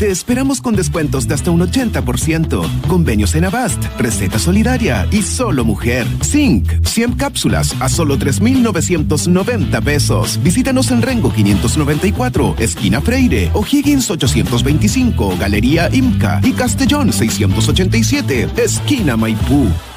Te esperamos con descuentos de hasta un 80%. Convenios en Avast, Receta Solidaria y Solo Mujer. Zinc, 100 cápsulas a solo 3,990 pesos. Visítanos en Rengo 594, esquina Freire, O'Higgins 825, Galería Imca y Castellón 687, esquina Maipú.